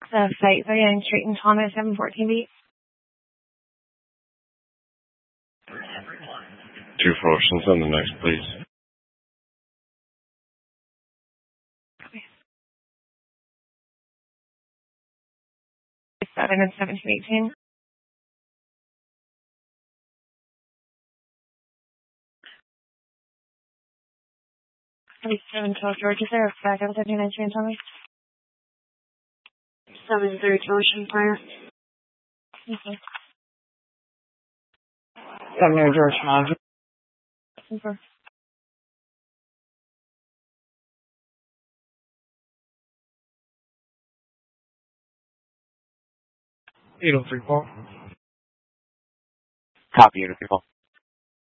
Site 39 Street in Thomas, 714B. 2 on the next, please. Okay. 7 and 1718. 712 George, is there a flag on 79 Street in Thomas? 730 Ocean Fire. Okay. 7 George Mountain. Okay. Eagle 3 Paul. Copy, 834.